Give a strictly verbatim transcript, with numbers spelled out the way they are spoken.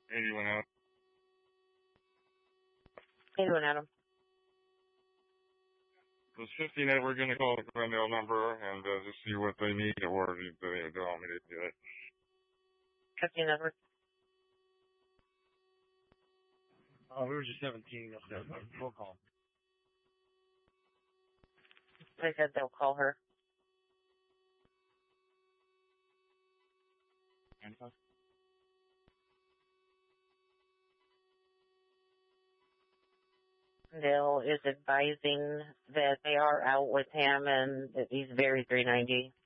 eighty-one Adam. eighty-one Adam. It was fifteen that we're going to call the Glendale number and uh, just see what they need or if they don't want me to do it. fifteen number. Oh, we were just seventeen. We'll call. They said they'll call her. Dale is advising that they are out with him and that he's very three ninety.